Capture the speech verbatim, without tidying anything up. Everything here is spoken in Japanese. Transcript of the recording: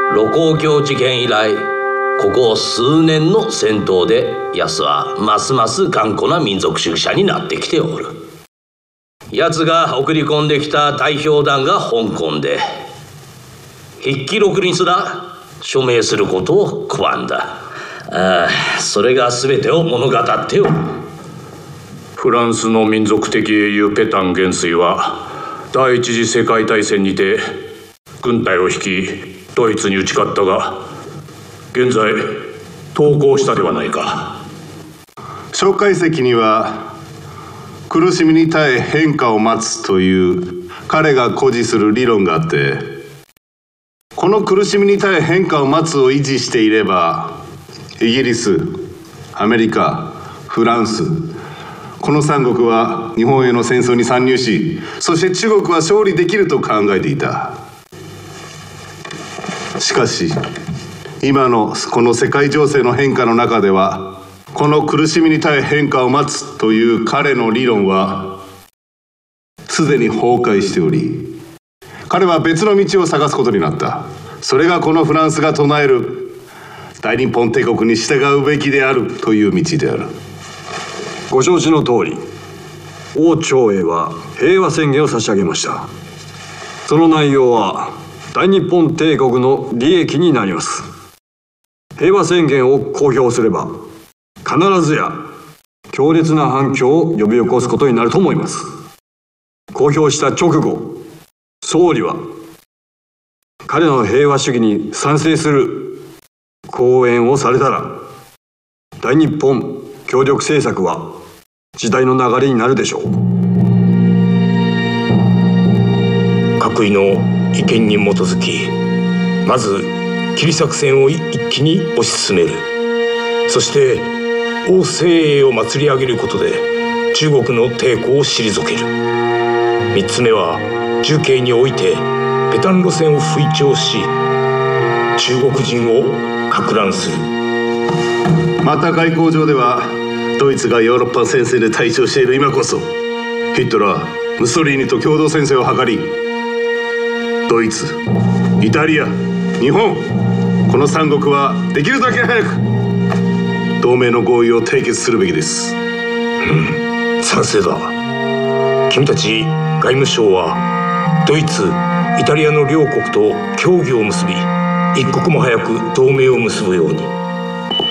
盧溝橋事件以来、ここ数年の戦闘で奴はますます頑固な民族主義者になってきておる。奴が送り込んできた代表団が香港で筆記録にすら署名することを拒んだ。ああ、それが全てを物語っておる。 フランスの民族的英雄ペタン元帥は第一次世界大戦にて軍隊を率きドイツに打ち勝ったが、現在投降したではないか。 蒋介石には苦しみに耐え変化を待つという彼が誇示する理論があって、この苦しみに耐え変化を待つを維持していれば、イギリス、アメリカ、フランス、この三国は日本への戦争に参入し、そして中国は勝利できると考えていた。しかし今のこの世界情勢の変化の中では、この苦しみに耐え変化を待つという彼の理論はすでに崩壊しており、彼は別の道を探すことになった。それがこのフランスが唱える大日本帝国に従うべきであるという道である。 ご承知の通り、王長英は平和宣言を差し上げました。その内容は大日本帝国の利益になります。平和宣言を公表すれば必ずや強烈な反響を呼び起こすことになると思います。公表した直後、総理は彼の平和主義に賛成する講演をされたら、大日本協力政策は時代の流れになるでしょう。 各位の意見に基づき、まず切り作戦を一気に推し進める。そして王政栄を祭り上げることで中国の抵抗を退ける。三つ目は重慶においてペタン路線を吹聴し、中国人を攪乱する。 また外交上では、ドイツがヨーロッパ戦線で大勝している今こそ、ヒトラー、ムッソリーニと共同戦線を図り、ドイツ、イタリア、日本、この三国はできるだけ早く同盟の合意を締結するべきです。 うん、賛成だ。君たち外務省はドイツ、イタリアの両国と協議を結び、一刻も早く同盟を結ぶように。